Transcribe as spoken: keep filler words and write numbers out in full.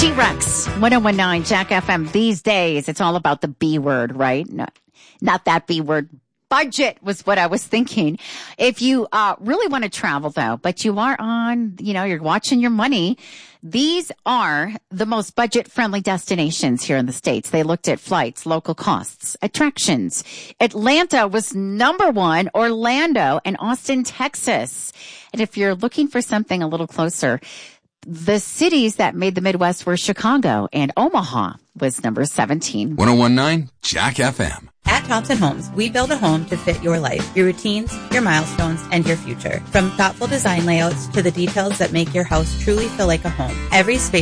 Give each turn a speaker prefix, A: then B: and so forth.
A: T-Rex, one oh one point nine Jack F M. These days, it's all about the B word, right? Not, not that B word. Budget was what I was thinking. If you uh, really want to travel, though, but you are on, you know, you're watching your money, these are the most budget-friendly destinations here in the States. They looked at flights, local costs, attractions. Atlanta was number one, Orlando, and Austin, Texas. And if you're looking for something a little closer, the cities that made the Midwest were Chicago, and Omaha was number seventeen.
B: one oh one point nine Jack F M.
C: At Thompson Homes, we build a home to fit your life, your routines, your milestones, and your future. From thoughtful design layouts to the details that make your house truly feel like a home, every space